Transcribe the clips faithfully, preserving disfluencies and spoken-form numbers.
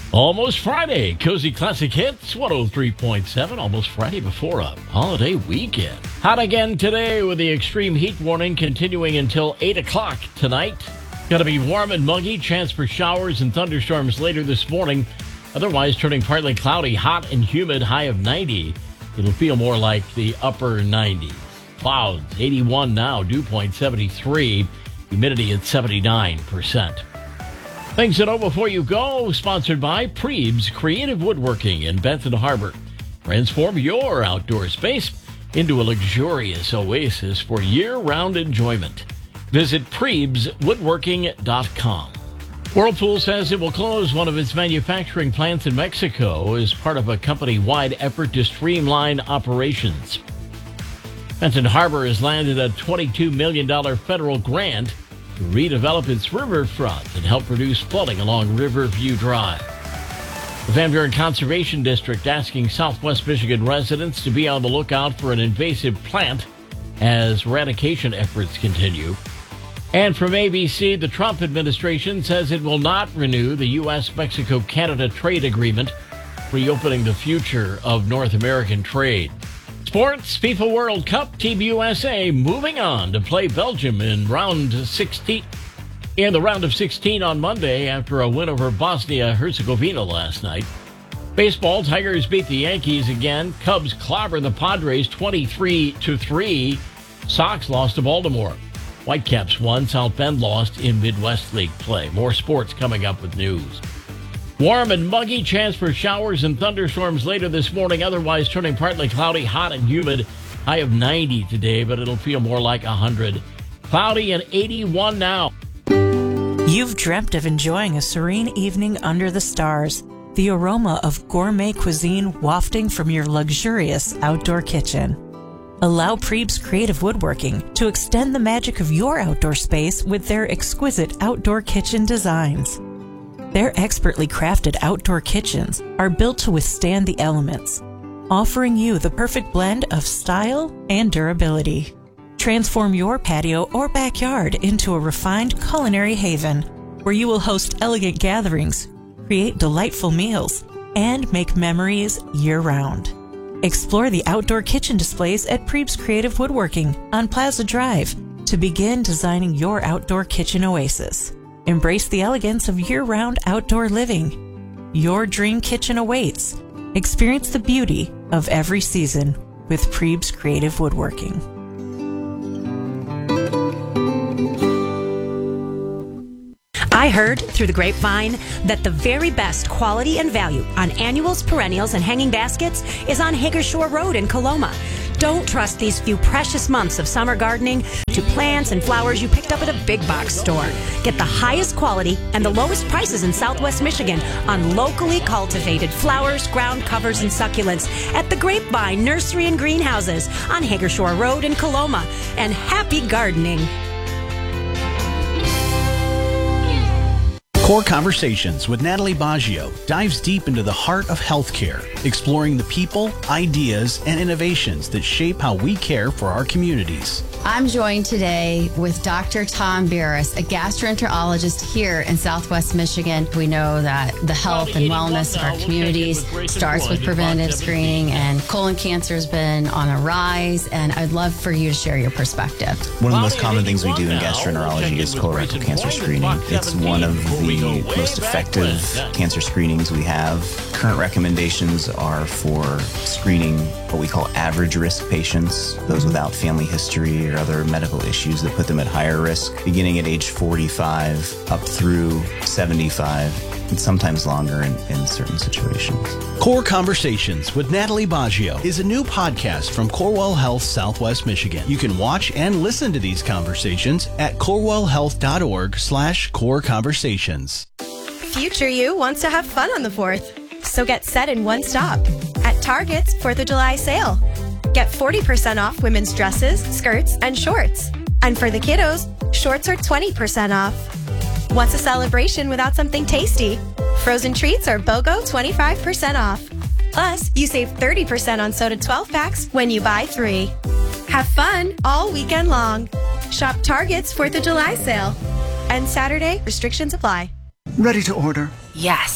Almost Friday. Cozy Classic Hits, one oh three point seven. Almost Friday before a holiday weekend. Hot again today with the extreme heat warning continuing until eight o'clock tonight. Going to be warm and muggy. Chance for showers and thunderstorms later this morning. Otherwise, turning partly cloudy, hot and humid, high of ninety. It'll feel more like the upper nineties. Clouds, eighty-one now, dew point seventy-three. Humidity at seventy-nine percent. Things to know before you go, sponsored by Prebes Creative Woodworking in Benton Harbor. Transform your outdoor space into a luxurious oasis for year-round enjoyment. Visit Prebes Woodworking dot com. Whirlpool says it will close one of its manufacturing plants in Mexico as part of a company-wide effort to streamline operations. Benton Harbor has landed a twenty-two million dollars federal grant to redevelop its riverfront and help reduce flooding along Riverview Drive. The Van Buren Conservation District asking Southwest Michigan residents to be on the lookout for an invasive plant as eradication efforts continue. And from A B C, the Trump administration says it will not renew the U S Mexico Canada trade agreement, reopening the future of North American trade. Sports, FIFA World Cup, Team U S A moving on to play Belgium in round sixteen. In the round of sixteen on Monday after a win over Bosnia-Herzegovina last night. Baseball, Tigers beat the Yankees again. Cubs clobber the Padres twenty-three to three. Sox lost to Baltimore. Whitecaps won. South Bend lost in Midwest League play. More sports coming up with news. Warm and muggy, chance for showers and thunderstorms later this morning. Otherwise, turning partly cloudy, hot and humid. High of ninety today, but it'll feel more like one hundred. Cloudy and eighty-one now. You've dreamt of enjoying a serene evening under the stars. The aroma of gourmet cuisine wafting from your luxurious outdoor kitchen. Allow Prebes Creative Woodworking to extend the magic of your outdoor space with their exquisite outdoor kitchen designs. Their expertly crafted outdoor kitchens are built to withstand the elements, offering you the perfect blend of style and durability. Transform your patio or backyard into a refined culinary haven where you will host elegant gatherings, create delightful meals, and make memories year-round. Explore the outdoor kitchen displays at Prebes Creative Woodworking on Plaza Drive to begin designing your outdoor kitchen oasis. Embrace the elegance of year-round outdoor living. Your dream kitchen awaits. Experience the beauty of every season with Prebes Creative Woodworking. I heard through the grapevine that the very best quality and value on annuals, perennials, and hanging baskets is on Hagershore Road in Coloma. Don't trust these few precious months of summer gardening to plants and flowers you picked up at a big box store. Get the highest quality and the lowest prices in Southwest Michigan on locally cultivated flowers, ground covers, and succulents at the Grapevine Nursery and Greenhouses on Hagershore Road in Coloma. And happy gardening. Core Conversations with Natalie Baggio dives deep into the heart of healthcare, exploring the people, ideas, and innovations that shape how we care for our communities. I'm joined today with Doctor Tom Barris, a gastroenterologist here in Southwest Michigan. We know that the health and wellness of our communities starts with preventative screening, and colon cancer has been on a rise, and I'd love for you to share your perspective. One of the most common things we do in gastroenterology is colorectal cancer screening. It's one of the most effective cancer screenings we have. Current recommendations are for screening what we call average risk patients, those without family history or other medical issues that put them at higher risk, beginning at age forty-five up through seventy-five, and sometimes longer in, in certain situations. Core Conversations with Natalie Baggio is a new podcast from Corewell Health Southwest Michigan. You can watch and listen to these conversations at corewellhealth.org slash core conversations. Future you wants to have fun on the fourth, so get set in one stop at Target's fourth of July sale. Get forty percent off women's dresses, skirts, and shorts. And for the kiddos, shorts are twenty percent off. What's a celebration without something tasty? Frozen treats are BOGO twenty-five percent off. Plus, you save thirty percent on soda twelve packs when you buy three. Have fun all weekend long. Shop Target's fourth of July sale. And Saturday, restrictions apply. Ready to order? Yes.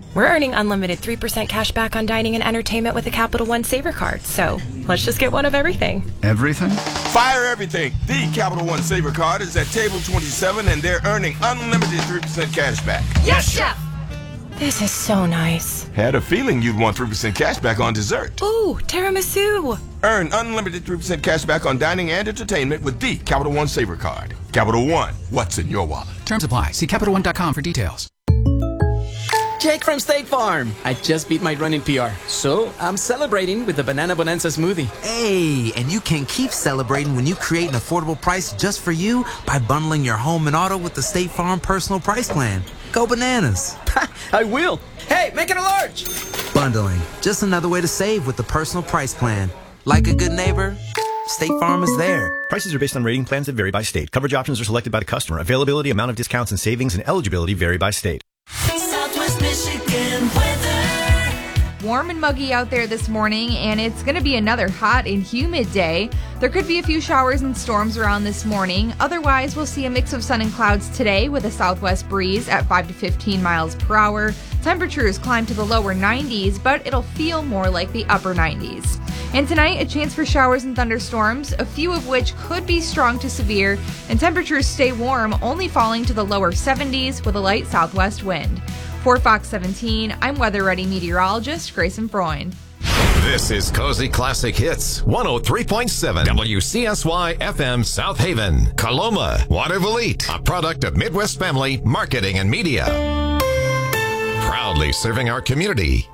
We're earning unlimited three percent cash back on dining and entertainment with a Capital One Saver card. So let's just get one of everything. Everything? Fire everything. The Capital One Saver card is at table twenty-seven, and they're earning unlimited three percent cash back. Yes, Chef! This is so nice. Had a feeling you'd want three percent cash back on dessert. Ooh, tiramisu. Earn unlimited three percent cash back on dining and entertainment with the Capital One Saver card. Capital One, what's in your wallet? Terms apply. See Capital One dot com for details. Jake from State Farm. I just beat my running P R, so I'm celebrating with the Banana Bonanza smoothie. Hey, and you can keep celebrating when you create an affordable price just for you by bundling your home and auto with the State Farm Personal Price Plan. Go bananas. I will. Hey, make it a large. Bundling, just another way to save with the Personal Price Plan. Like a good neighbor, State Farm is there. Prices are based on rating plans that vary by state. Coverage options are selected by the customer. Availability, amount of discounts and savings, and eligibility vary by state. Southwest Michigan weather. Warm and muggy out there this morning, and it's going to be another hot and humid day. There could be a few showers and storms around this morning. Otherwise, we'll see a mix of sun and clouds today with a southwest breeze at five to fifteen miles per hour. Temperatures climb to the lower nineties, but it'll feel more like the upper nineties. And tonight, a chance for showers and thunderstorms, a few of which could be strong to severe, and temperatures stay warm, only falling to the lower seventies with a light southwest wind. For Fox seventeen, I'm Weather Ready meteorologist Grayson Freund. This is Cozy Classic Hits, one oh three point seven W C S Y F M South Haven, Coloma, Waterville Elite, a product of Midwest Family Marketing and Media. Proudly serving our community.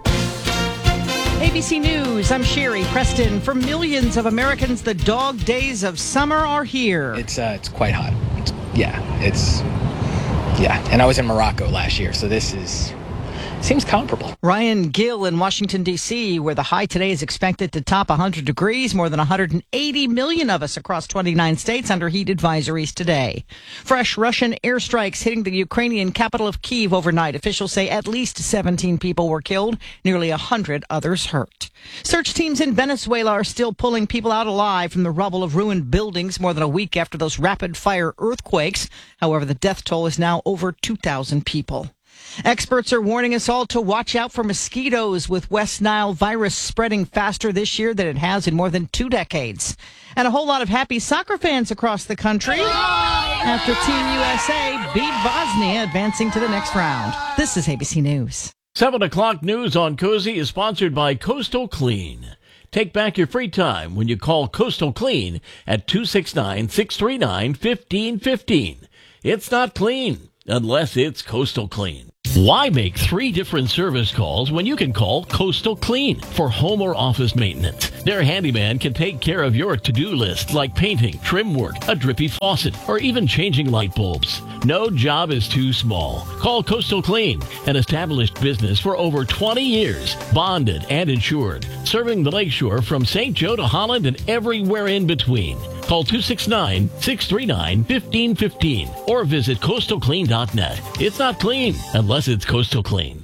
A B C News, I'm Sherry Preston. For millions of Americans, the dog days of summer are here. It's uh, it's quite hot. It's, yeah, it's, yeah. And I was in Morocco last year, so this is, seems comparable. Ryan Gill in Washington, D C, where the high today is expected to top one hundred degrees. More than one hundred eighty million of us across twenty-nine states under heat advisories today. Fresh Russian airstrikes hitting the Ukrainian capital of Kyiv overnight. Officials say at least seventeen people were killed, nearly one hundred others hurt. Search teams in Venezuela are still pulling people out alive from the rubble of ruined buildings more than a week after those rapid-fire earthquakes. However, the death toll is now over two thousand people. Experts are warning us all to watch out for mosquitoes, with West Nile virus spreading faster this year than it has in more than two decades. And a whole lot of happy soccer fans across the country after Team U S A beat Bosnia, advancing to the next round. This is A B C News. seven o'clock news on Cozy is sponsored by Coastal Clean. Take back your free time when you call Coastal Clean at two six nine, six three nine, one five one five. It's not clean unless it's Coastal Clean. Why make three different service calls when you can call Coastal Clean for home or office maintenance? Their handyman can take care of your to-do list like painting, trim work, a drippy faucet, or even changing light bulbs. No job is too small. Call Coastal Clean, an established business for over twenty years, bonded and insured, serving the Lakeshore from Saint Joe to Holland and everywhere in between. Call two six nine, six three nine, one five one five or visit coastal clean dot net. It's not clean unless it's Coastal Clean.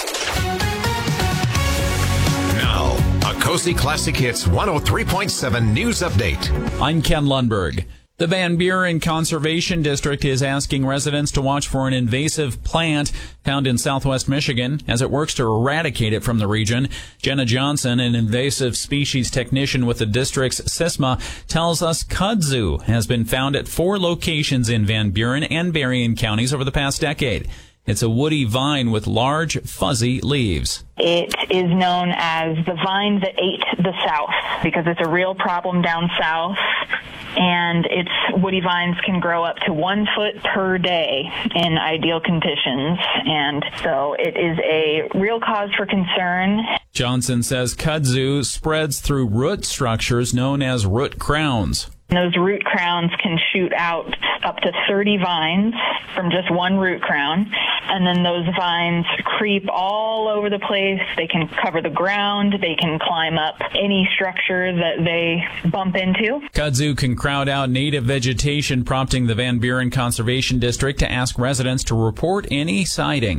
Now, a Cozy Classic Hits one oh three point seven news update. I'm Ken Lundberg. The Van Buren Conservation District is asking residents to watch for an invasive plant found in southwest Michigan as it works to eradicate it from the region. Jenna Johnson, an invasive species technician with the district's SISMA, tells us kudzu has been found at four locations in Van Buren and Berrien counties over the past decade. It's a woody vine with large, fuzzy leaves. It is known as the vine that ate the South because it's a real problem down south, and its woody vines can grow up to one foot per day in ideal conditions, and so it is a real cause for concern. Johnson says kudzu spreads through root structures known as root crowns. Those root crowns can shoot out up to thirty vines from just one root crown, and then those vines creep all over the place. They can cover the ground. They can climb up any structure that they bump into. Kudzu can crowd out native vegetation, prompting the Van Buren Conservation District to ask residents to report any sightings.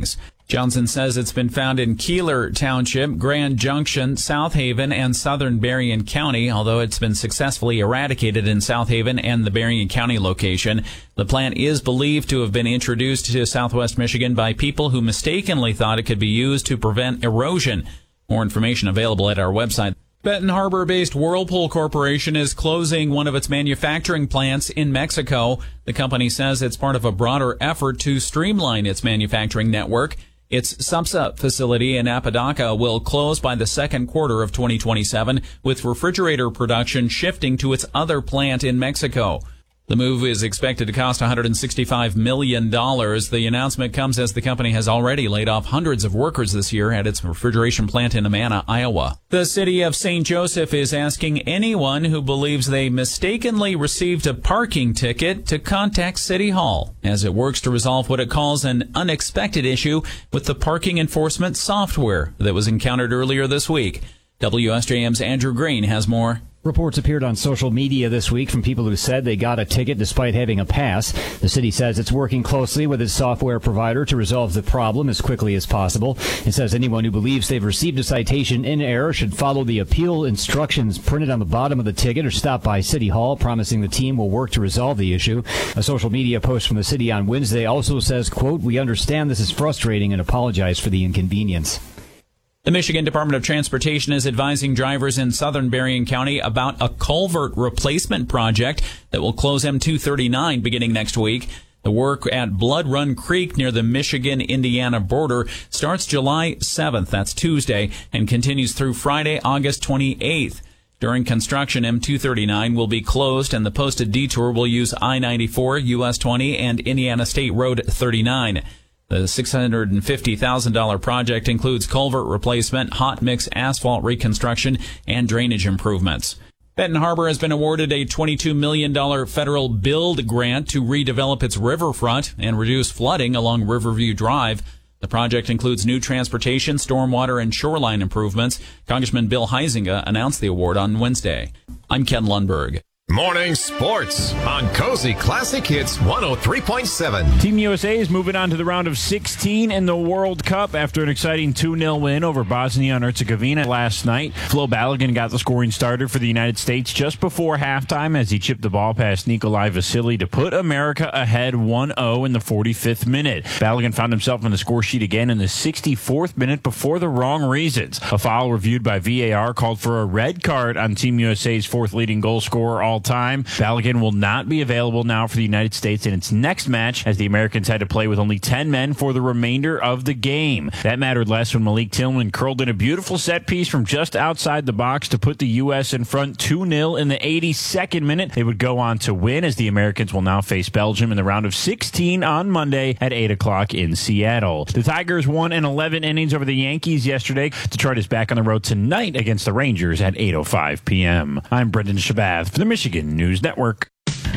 Johnson says it's been found in Keeler Township, Grand Junction, South Haven, and southern Berrien County, although it's been successfully eradicated in South Haven and the Berrien County location. The plant is believed to have been introduced to Southwest Michigan by people who mistakenly thought it could be used to prevent erosion. More information available at our website. Benton Harbor-based Whirlpool Corporation is closing one of its manufacturing plants in Mexico. The company says it's part of a broader effort to streamline its manufacturing network. Its Supsa facility in Apodaca will close by the second quarter of twenty twenty-seven, with refrigerator production shifting to its other plant in Mexico. The move is expected to cost one hundred sixty-five million dollars. The announcement comes as the company has already laid off hundreds of workers this year at its refrigeration plant in Amana, Iowa. The city of Saint Joseph is asking anyone who believes they mistakenly received a parking ticket to contact City Hall as it works to resolve what it calls an unexpected issue with the parking enforcement software that was encountered earlier this week. W S J M's Andrew Green has more. Reports appeared on social media this week from people who said they got a ticket despite having a pass. The city says it's working closely with its software provider to resolve the problem as quickly as possible. It says anyone who believes they've received a citation in error should follow the appeal instructions printed on the bottom of the ticket or stop by City Hall, promising the team will work to resolve the issue. A social media post from the city on Wednesday also says, quote, "We understand this is frustrating and apologize for the inconvenience." The Michigan Department of Transportation is advising drivers in southern Berrien County about a culvert replacement project that will close M two thirty-nine beginning next week. The work at Blood Run Creek near the Michigan-Indiana border starts July seventh, that's Tuesday, and continues through Friday, August twenty-eighth. During construction, M two thirty-nine will be closed and the posted detour will use I ninety-four, U S twenty, and Indiana State Road thirty-nine. The six hundred fifty thousand dollars project includes culvert replacement, hot mix asphalt reconstruction, and drainage improvements. Benton Harbor has been awarded a twenty-two million dollars federal build grant to redevelop its riverfront and reduce flooding along Riverview Drive. The project includes new transportation, stormwater, and shoreline improvements. Congressman Bill Huizenga announced the award on Wednesday. I'm Ken Lundberg. Morning sports on Cozy Classic Hits one oh three point seven. Team U S A is moving on to the round of sixteen in the World Cup after an exciting two nil win over Bosnia and Herzegovina last night. Flo Balogun got the scoring starter for the United States just before halftime as he chipped the ball past Nikolai Vasily to put America ahead one oh in the forty-fifth minute. Balogun found himself on the score sheet again in the sixty-fourth minute before the wrong reasons. A foul reviewed by V A R called for a red card on Team U S A's fourth leading goal scorer all time. Balogun will not be available now for the United States in its next match as the Americans had to play with only ten men for the remainder of the game. That mattered less when Malik Tillman curled in a beautiful set piece from just outside the box to put the U S in front two nil in the eighty-second minute. They would go on to win as the Americans will now face Belgium in the round of sixteen on Monday at eight o'clock in Seattle. The Tigers won in eleven innings over the Yankees yesterday. Detroit is back on the road tonight against the Rangers at eight oh five p.m. I'm Brendan Shabath for the Michigan News Network.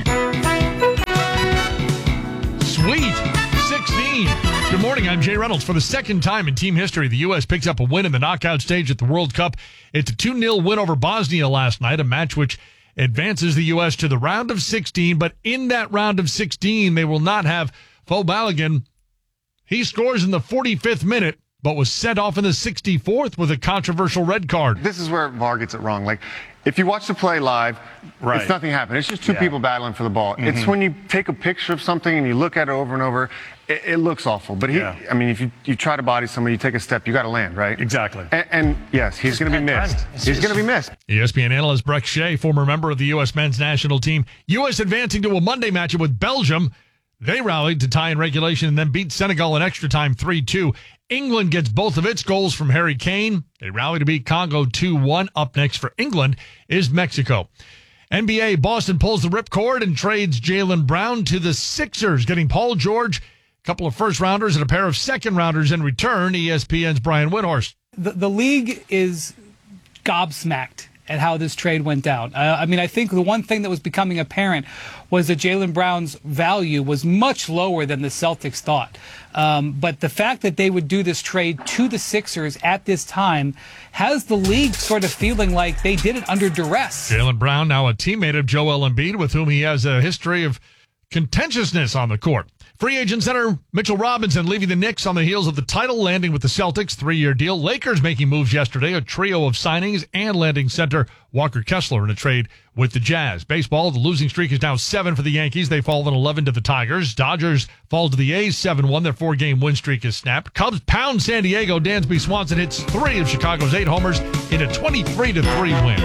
Sweet. sixteen. Good morning. I'm Jay Reynolds. For the second time in team history, the U S picks up a win in the knockout stage at the World Cup. It's a two nil win over Bosnia last night, a match which advances the U S to the round of sixteen. But in that round of sixteen, they will not have Flo Balogun. He scores in the forty-fifth minute, but was sent off in the sixty-fourth with a controversial red card. This is where V A R gets it wrong. Like, if you watch the play live, right. It's nothing happened. It's just two Yeah. people battling for the ball. Mm-hmm. It's when you take a picture of something and you look at it over and over, it, it looks awful. But he, Yeah. I mean, if you, you try to body somebody, you take a step, you got to land, right? Exactly. And, and yes, he's going to be missed. He's going to be missed. E S P N analyst Breck Shea, former member of the U S men's national team. U S advancing to a Monday matchup with Belgium. They rallied to tie in regulation and then beat Senegal in extra time three two. England gets both of its goals from Harry Kane. They rally to beat Congo two one. Up next for England is Mexico. N B A, Boston pulls the ripcord and trades Jaylen Brown to the Sixers, getting Paul George, a couple of first-rounders, and a pair of second-rounders in return. E S P N's Brian Windhorst. The, the league is gobsmacked at how this trade went down. Uh, I mean, I think the one thing that was becoming apparent was that Jaylen Brown's value was much lower than the Celtics thought. Um, but the fact that they would do this trade to the Sixers at this time has the league sort of feeling like they did it under duress. Jaylen Brown, now a teammate of Joel Embiid, with whom he has a history of contentiousness on the court. Free agent center Mitchell Robinson leaving the Knicks on the heels of the title, landing with the Celtics, three-year deal. Lakers making moves yesterday, a trio of signings, and landing center Walker Kessler in a trade with the Jazz. Baseball, the losing streak is now seven for the Yankees. They fall in eleven to the Tigers. Dodgers fall to the A's seven one. Their four-game win streak is snapped. Cubs pound San Diego. Dansby Swanson hits three of Chicago's eight homers in a twenty-three to three win.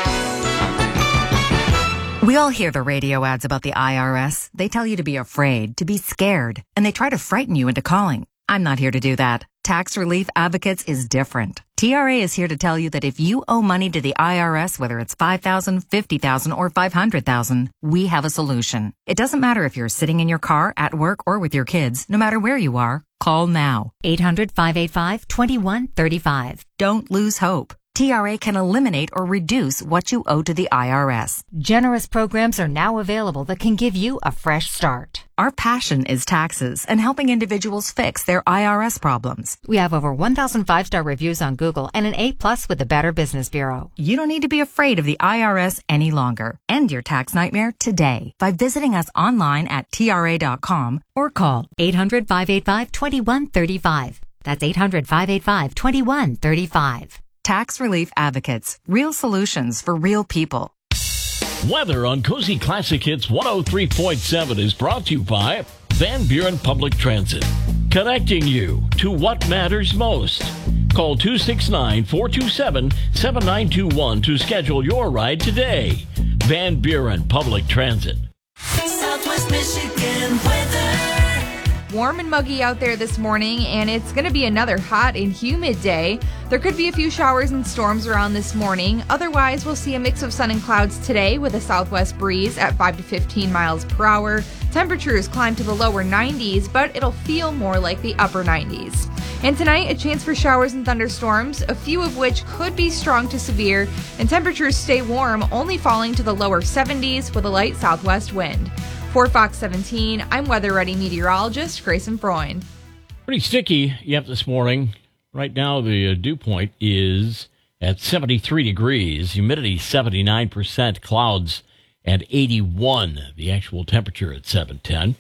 We all hear the radio ads about the I R S. They tell you to be afraid, to be scared, and they try to frighten you into calling. I'm not here to do that. Tax Relief Advocates is different. T R A is here to tell you that if you owe money to the I R S, whether it's five thousand dollars, fifty thousand dollars, or five hundred thousand dollars, we have a solution. It doesn't matter if you're sitting in your car, at work, or with your kids. No matter where you are, call now. eight hundred, five eight five, two one three five. Don't lose hope. T R A can eliminate or reduce what you owe to the I R S. Generous programs are now available that can give you a fresh start. Our passion is taxes and helping individuals fix their I R S problems. We have over one thousand five-star reviews on Google and an A plus with the Better Business Bureau. You don't need to be afraid of the I R S any longer. End your tax nightmare today by visiting us online at T R A dot com or call eight hundred, five eight five, two one three five. That's eight hundred, five eight five, two one three five. Tax Relief Advocates. Real solutions for real people. Weather on Cozy Classic Hits one oh three point seven is brought to you by Van Buren Public Transit. Connecting you to what matters most. Call two six nine, four two seven, seven nine two one to schedule your ride today. Van Buren Public Transit. Southwest Michigan weather. Warm and muggy out there this morning, and it's going to be another hot and humid day. There could be a few showers and storms around this morning. Otherwise, we'll see a mix of sun and clouds today with a southwest breeze at five to fifteen miles per hour. Temperatures climb to the lower nineties, but it'll feel more like the upper nineties. And tonight, a chance for showers and thunderstorms, a few of which could be strong to severe, and temperatures stay warm, only falling to the lower seventies with a light southwest wind. For Fox seventeen, I'm Weather Ready meteorologist Grayson Freund. Pretty sticky, yep, this morning. Right now, the uh, dew point is at seventy-three degrees, humidity seventy-nine percent, clouds at eighty-one, the actual temperature at seven ten.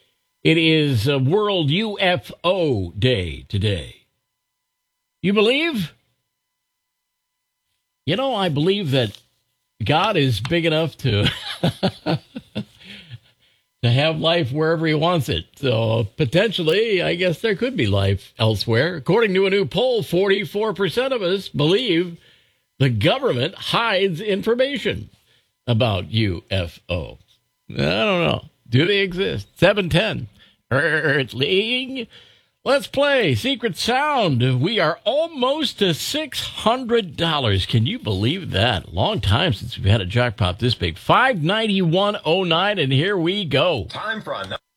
It is uh, World U F O Day today. You believe? You know, I believe that God is big enough to... to have life wherever he wants it. So potentially, I guess there could be life elsewhere. According to a new poll, forty-four percent of us believe the government hides information about U F O. I don't know. Do they exist? seven ten. Earthling. Let's play Secret Sound. We are almost to six hundred dollars. Can you believe that? Long time since we've had a jackpot this big. five ninety-one oh nine, and here we go. Time for a